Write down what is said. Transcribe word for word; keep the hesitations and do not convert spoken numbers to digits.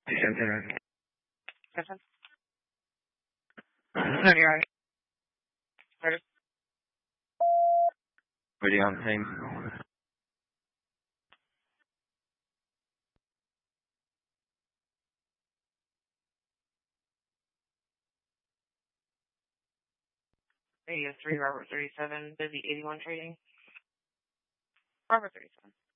Seven. No, you're right. Ready? Ready on time. Radio three, Robert thirty-seven, busy eighty-one trading. Robert thirty-seven.